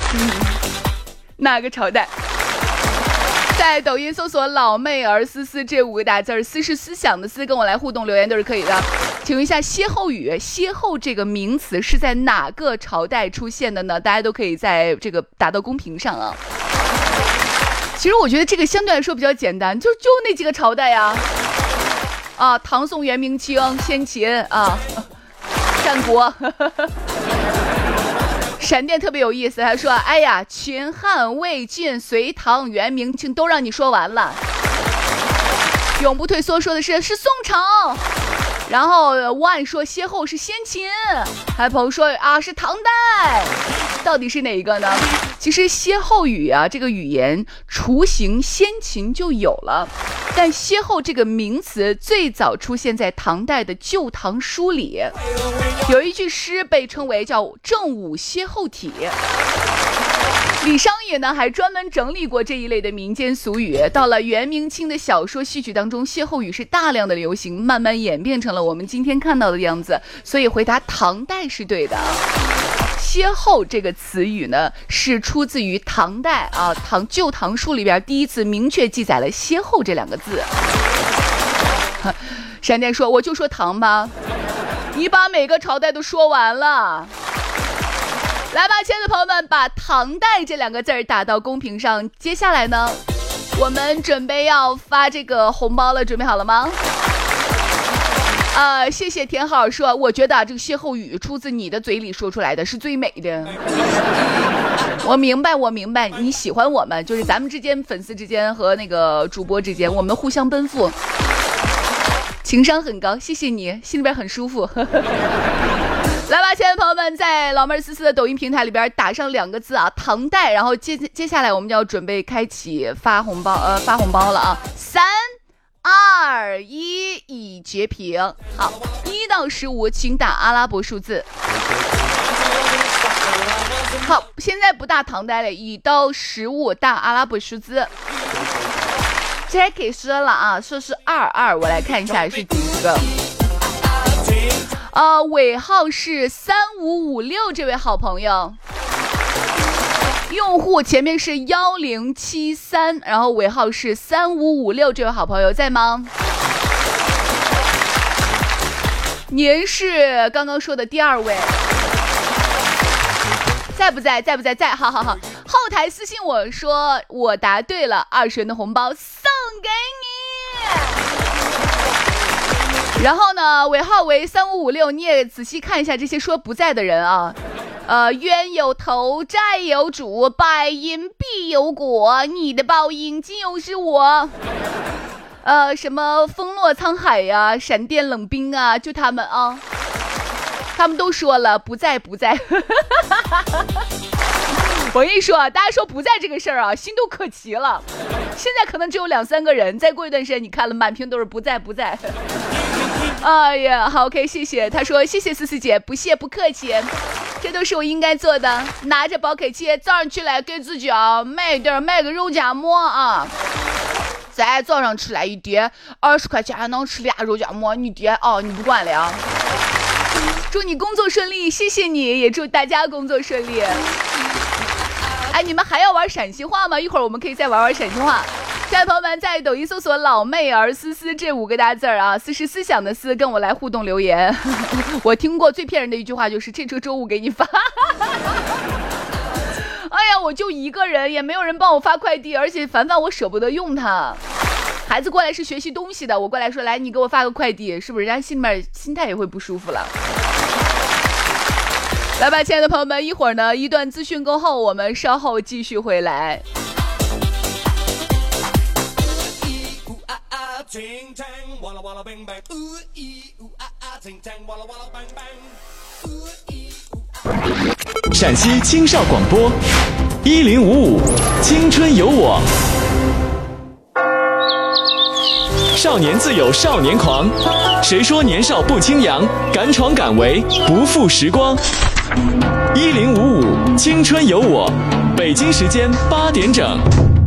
哪个朝代？在抖音搜索老妹儿思思这5个大字，思是思想的思，跟我来互动留言都是可以的。请问一下，歇后语，歇后这个名词是在哪个朝代出现的呢？大家都可以在这个打到公屏上啊。其实我觉得这个相对来说比较简单，就那几个朝代呀，唐宋元明清先秦啊，战国。闪电特别有意思，他说：“哎呀，秦汉魏晋隋唐元明清都让你说完了。”永不退缩说的是宋朝，然后万说歇后是先秦，还有朋友说是唐代，到底是哪一个呢？其实歇后语啊，这个语言雏形先秦就有了，但歇后这个名词最早出现在唐代的《旧唐书》里，有一句诗被称为叫正午歇后体。李商隐呢还专门整理过这一类的民间俗语，到了元明清的小说戏曲当中，歇后语是大量的流行，慢慢演变成了我们今天看到的样子，所以回答唐代是对的。歇后这个词语呢是出自于唐代旧唐书里边第一次明确记载了歇后这2个字。闪电说我就说唐吧，你把每个朝代都说完了。来吧，亲爱的朋友们，把唐代这2个字打到公屏上。接下来呢，我们准备要发这个红包了，准备好了吗？谢谢田好说，我觉得这个歇后语出自你的嘴里说出来的是最美的。我明白，你喜欢我们，就是咱们之间粉丝之间和那个主播之间，我们互相奔赴，情商很高，谢谢你，心里边很舒服。来吧，亲爱的朋友们，在老妹儿思思的抖音平台里边打上2个字唐代，然后接下来我们就要准备开启发红包了3、2、1，已截屏。好，1到15请打阿拉伯数字。好，现在不打唐代了，1到15打阿拉伯数字。这还给说了说是22，我来看一下是几个。尾号是3556，这位好朋友，用户前面是1073，然后尾号是3556，这位好朋友在吗？您是刚刚说的第2位，在不在？在，好，后台私信我说我答对了，20元的红包送给你。然后呢，尾号为3556，你也仔细看一下这些说不在的人冤有头债有主，百因必有果，你的报应就是我。什么风落沧海呀，闪电冷冰啊，就他们他们都说了不在。我跟你说大家说不在这个事儿心都可齐了。现在可能只有2-3个人，再过一段时间你看了满屏都是不在。哎呀，好 OK， 谢谢。他说谢谢思思姐，不谢不客气，这都是我应该做的。拿着宝可气早上起来给自己买个肉夹馍再早上吃来一碟20块钱还能吃俩肉夹馍，你爹你不管了祝你工作顺利，谢谢你，也祝大家工作顺利。你们还要玩陕西话吗？一会儿我们可以再玩陕西话。亲爱的朋友们，在抖音搜索老妹儿思思这5个大字思是思想的思，跟我来互动留言。我听过最骗人的一句话就是这周周5给你发。哎呀，我就一个人，也没有人帮我发快递，而且凡我舍不得用它。孩子过来是学习东西的，我过来说来你给我发个快递，是不是人家心态也会不舒服了。来吧，亲爱的朋友们，一会儿呢一段资讯过后，我们稍后继续回来。 陕西青少广播1055青春有我，少年自有少年狂，谁说年少不轻扬？敢闯敢为，不负时光。1055青春有我，北京时间8点整。